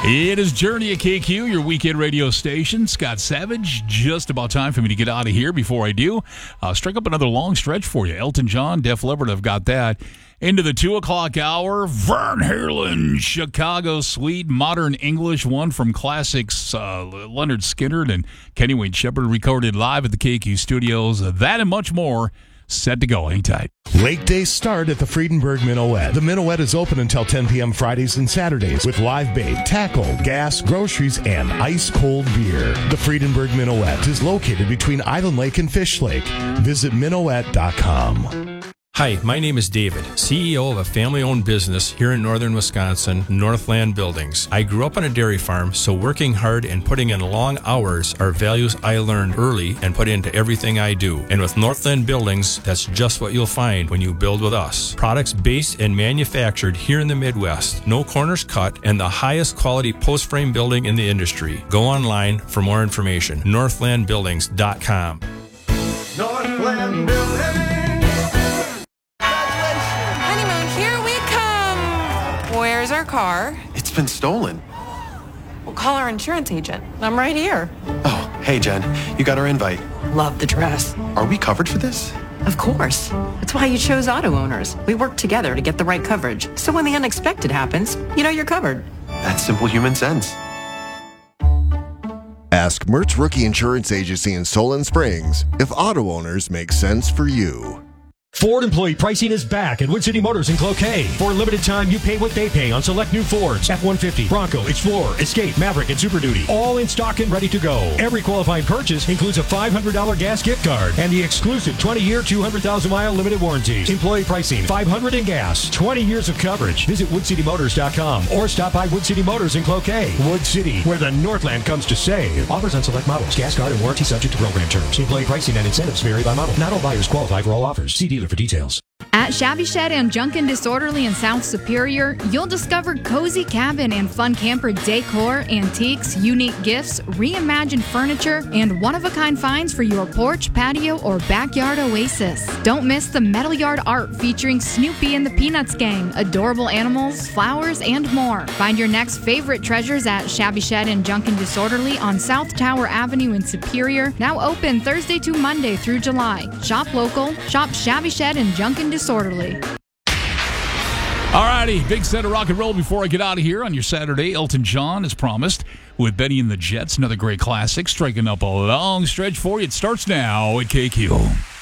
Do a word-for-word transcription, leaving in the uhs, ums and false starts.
It is Journey at K Q, your weekend radio station. Scott Savage, just about time for me to get out of here. Before I do, uh, strike up another long stretch for you. Elton John, Def Leppard, I've got that. Into the two o'clock hour, Van Halen, Chicago Suite, Modern English, one from classics, uh, Leonard Skinner and Kenny Wayne Shepherd, recorded live at the K Q studios. That and much more set to go. Hang tight. Lake days start at the Friedenberg Minuet. The Minuet is open until ten p.m. Fridays and Saturdays with live bait, tackle, gas, groceries, and ice-cold beer. The Friedenberg Minuet is located between Island Lake and Fish Lake. Visit minuet dot com. Hi, my name is David, C E O of a family-owned business here in northern Wisconsin, Northland Buildings. I grew up on a dairy farm, so working hard and putting in long hours are values I learned early and put into everything I do. And with Northland Buildings, that's just what you'll find when you build with us. Products based and manufactured here in the Midwest, no corners cut, and the highest quality post-frame building in the industry. Go online for more information, northland buildings dot com. Northland Buildings. Where's our car? It's been stolen. We'll call our insurance agent. I'm right here. Oh, hey, Jen. You got our invite. Love the dress. Are we covered for this? Of course. That's why you chose Auto Owners. We work together to get the right coverage. So when the unexpected happens, you know you're covered. That's simple human sense. Ask Mertz Rookie Insurance Agency in Solon Springs if Auto Owners make sense for you. Ford employee pricing is back at Wood City Motors in Cloquet. For a limited time, you pay what they pay on select new Fords, F one fifty, Bronco, Explorer, Escape, Maverick, and Super Duty. All in stock and ready to go. Every qualifying purchase includes a five hundred dollars gas gift card and the exclusive twenty-year, two hundred thousand mile limited warranty. Employee pricing, five hundred dollars in gas, twenty years of coverage. Visit wood city motors dot com or stop by Wood City Motors in Cloquet. Wood City, where the Northland comes to save. Offers on select models. Gas card and warranty subject to program terms. Employee pricing and incentives vary by model. Not all buyers qualify for all offers. See dealer for details. At Shabby Shed and Junk and Disorderly in South Superior, you'll discover cozy cabin and fun camper decor, antiques, unique gifts, reimagined furniture, and one-of-a-kind finds for your porch, patio, or backyard oasis. Don't miss the Metal Yard art featuring Snoopy and the Peanuts Gang, adorable animals, flowers, and more. Find your next favorite treasures at Shabby Shed and Junk and Disorderly on South Tower Avenue in Superior, now open Thursday to Monday through July. Shop local, shop Shabby Shed and Junk and Disorderly. All righty, big set of rock and roll before I get out of here on your Saturday. Elton John, as promised, with Benny and the Jets, another great classic, striking up a long stretch for you. It starts now at K Q.